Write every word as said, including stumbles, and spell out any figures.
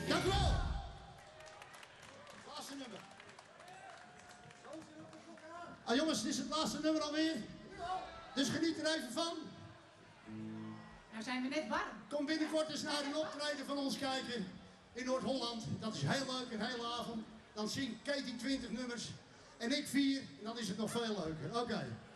Dank u wel. Laatste nummer. Ah jongens, dit is het laatste nummer alweer. Dus geniet er even van. Nou zijn we net warm. Kom binnenkort eens naar een optreden van ons kijken in Noord-Holland. Dat is heel leuk, een hele avond. Dan zingt Katie twintig nummers en ik vier en dan is het nog veel leuker. Oké. Okay.